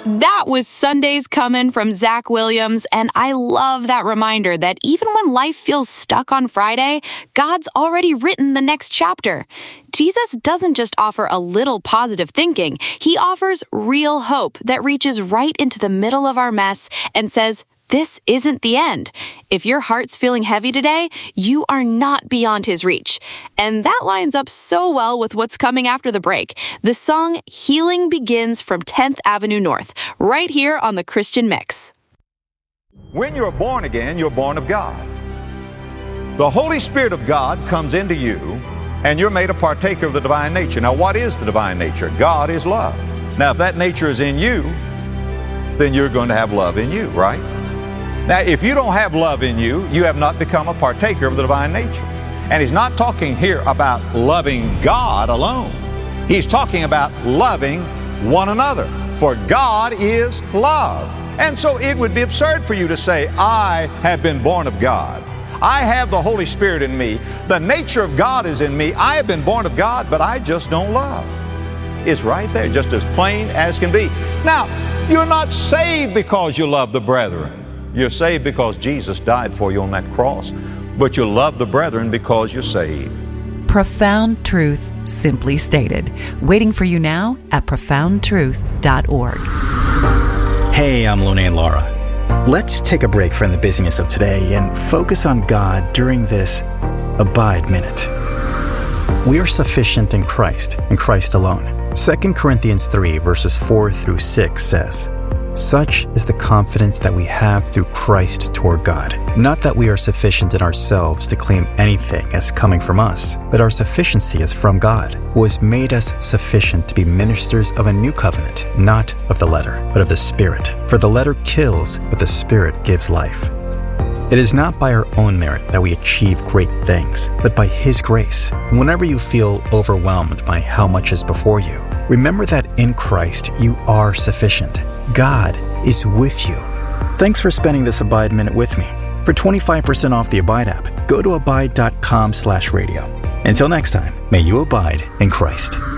That was Sundays Comin' from Zach Williams, and I love that reminder that even when life feels stuck on Friday, God's already written the next chapter. Jesus doesn't just offer a little positive thinking, he offers real hope that reaches right into the middle of our mess and says, this isn't the end. If your heart's feeling heavy today, you are not beyond his reach. And that lines up so well with what's coming after the break. The song Healing Begins from 10th Avenue North, right here on the Christian Mix. When you're born again, you're born of God. The Holy Spirit of God comes into you, and you're made a partaker of the divine nature. Now, what is the divine nature? God is love. Now, if that nature is in you, then you're going to have love in you, right? Now, if you don't have love in you, you have not become a partaker of the divine nature. And he's not talking here about loving God alone. He's talking about loving one another. For God is love. And so it would be absurd for you to say, I have been born of God. I have the Holy Spirit in me. The nature of God is in me. I have been born of God, but I just don't love. It's right there, just as plain as can be. Now, you're not saved because you love the brethren. You're saved because Jesus died for you on that cross. But you love the brethren because you're saved. Profound truth, simply stated. Waiting for you now at profoundtruth.org. Hey, I'm Lone and Laura. Let's take a break from the busyness of today and focus on God during this Abide Minute. We are sufficient in Christ alone. 2 Corinthians 3, verses 4 through 6 says, such is the confidence that we have through Christ toward God. Not that we are sufficient in ourselves to claim anything as coming from us, but our sufficiency is from God, who has made us sufficient to be ministers of a new covenant, not of the letter, but of the Spirit. For the letter kills, but the Spirit gives life. It is not by our own merit that we achieve great things, but by His grace. Whenever you feel overwhelmed by how much is before you, remember that in Christ you are sufficient. God is with you. Thanks for spending this Abide Minute with me. For 25% off the Abide app, go to abide.com/radio. Until next time, may you abide in Christ.